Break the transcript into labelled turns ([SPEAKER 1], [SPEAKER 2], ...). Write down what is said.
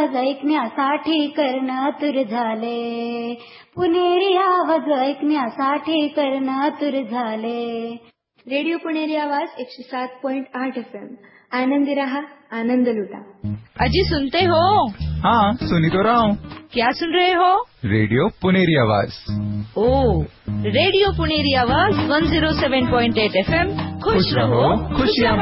[SPEAKER 1] आवाज ऐकण्यासाठी कर्ण आतुर झाले. पुणेरी आवाज ऐकण्यासाठी कर्ण आतुर झाले.
[SPEAKER 2] रेडिओ पुणेरी आवाज 107.8 FM. आनंदी रहा, आनंद लुटा.
[SPEAKER 3] अजी सुनते हो?
[SPEAKER 4] हाँ, सुनी तो रहा हूँ.
[SPEAKER 3] क्या सुन रहे हो?
[SPEAKER 4] रेडियो पुणेरी आवाज.
[SPEAKER 3] ओ, रेडियो पुणेरी आवाज 107.8 FM. खुश रहो, खुशियाँ